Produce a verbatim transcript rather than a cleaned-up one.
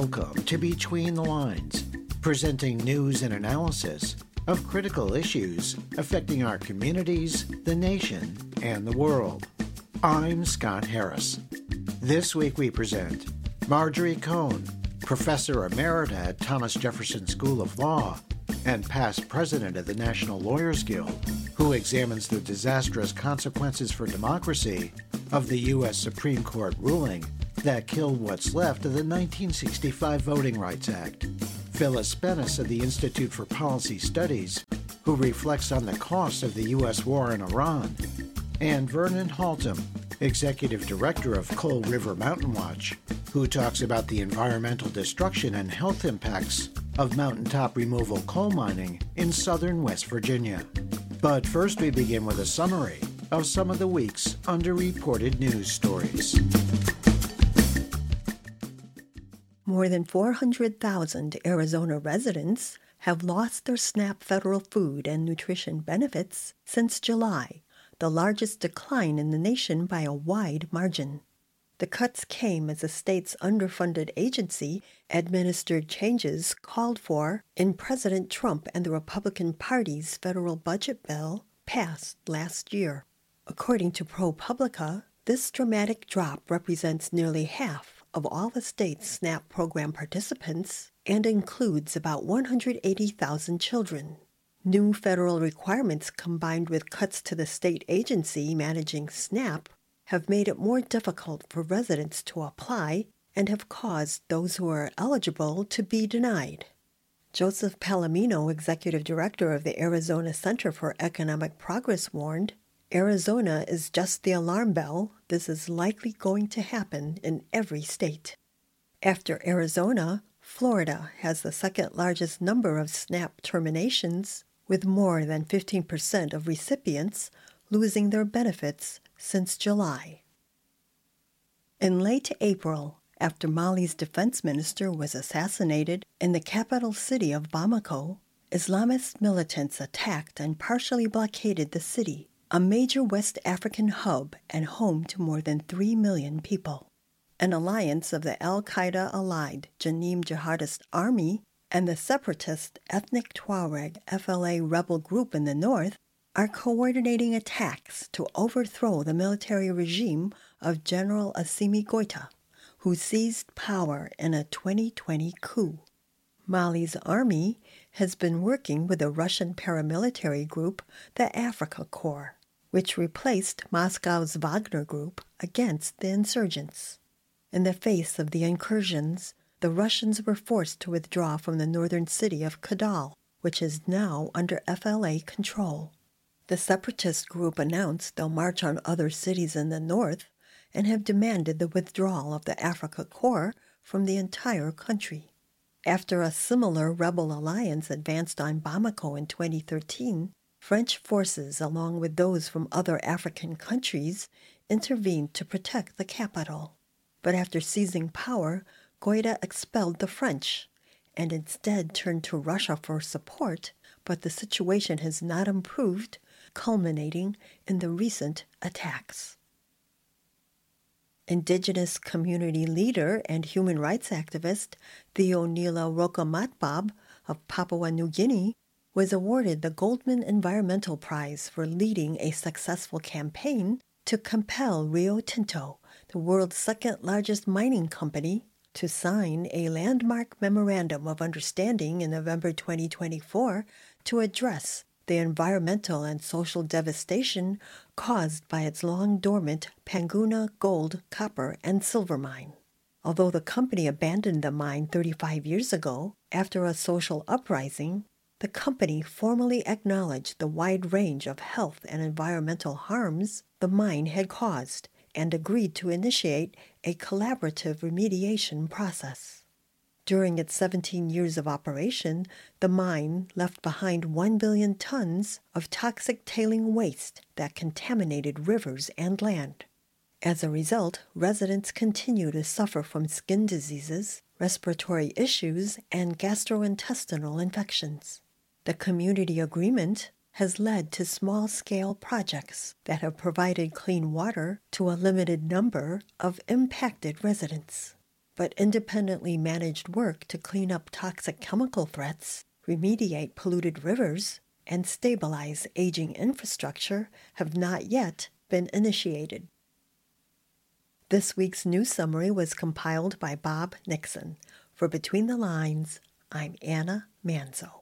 Welcome to Between the Lines, presenting news and analysis of critical issues affecting our communities, the nation, and the world. I'm Scott Harris. This week we present Marjorie Cohn, Professor Emerita at Thomas Jefferson School of Law and past president of the National Lawyers Guild, who examines the disastrous consequences for democracy of the U S Supreme Court ruling that killed what's left of the nineteen sixty-five Voting Rights Act. Phyllis Bennis of the Institute for Policy Studies, who reflects on the cost of the U S war in Iran, and Vernon Haltom, Executive Director of Coal River Mountain Watch, who talks about the environmental destruction and health impacts of mountaintop removal coal mining in southern West Virginia. But first we begin with a summary of some of the week's underreported news stories. More than four hundred thousand Arizona residents have lost their SNAP federal food and nutrition benefits since July, the largest decline in the nation by a wide margin. The cuts came as the state's underfunded agency administered changes called for in President Trump and the Republican Party's federal budget bill passed last year. According to ProPublica, this dramatic drop represents nearly half of all the state's SNAP program participants and includes about one hundred eighty thousand children. New federal requirements combined with cuts to the state agency managing SNAP have made it more difficult for residents to apply and have caused those who are eligible to be denied. Joseph Palomino, executive director of the Arizona Center for Economic Progress, warned, Arizona is just the alarm bell. This is likely going to happen in every state. After Arizona, Florida has the second largest number of SNAP terminations, with more than fifteen percent of recipients losing their benefits since July. In late April, after Mali's defense minister was assassinated in the capital city of Bamako, Islamist militants attacked and partially blockaded the city, a major West African hub and home to more than three million people. An alliance of the al-Qaeda-allied Janim Jihadist Army and the separatist ethnic Tuareg F L A rebel group in the north are coordinating attacks to overthrow the military regime of General Assimi Goïta, who seized power in a twenty twenty coup. Mali's army has been working with the Russian paramilitary group, the Afrika Korps, which replaced Moscow's Wagner Group against the insurgents. In the face of the incursions, the Russians were forced to withdraw from the northern city of Kidal, which is now under F L A control. The separatist group announced they'll march on other cities in the north and have demanded the withdrawal of the Afrika Korps from the entire country. After a similar rebel alliance advanced on Bamako in twenty thirteen, French forces, along with those from other African countries, intervened to protect the capital. But after seizing power, Goïta expelled the French and instead turned to Russia for support, but the situation has not improved, culminating in the recent attacks. Indigenous community leader and human rights activist Theonila Rokomatbab of Papua New Guinea was awarded the Goldman Environmental Prize for leading a successful campaign to compel Rio Tinto, the world's second-largest mining company, to sign a landmark memorandum of understanding in November twenty twenty-four to address the environmental and social devastation caused by its long-dormant Panguna gold, copper, and silver mine. Although the company abandoned the mine thirty-five years ago after a social uprising, the company formally acknowledged the wide range of health and environmental harms the mine had caused and agreed to initiate a collaborative remediation process. During its seventeen years of operation, the mine left behind one billion tons of toxic tailing waste that contaminated rivers and land. As a result, residents continue to suffer from skin diseases, respiratory issues, and gastrointestinal infections. The community agreement has led to small-scale projects that have provided clean water to a limited number of impacted residents. but independently managed work to clean up toxic chemical threats, remediate polluted rivers, and stabilize aging infrastructure have not yet been initiated. This week's news summary was compiled by Bob Nixon. For Between the Lines, I'm Anna Manzo.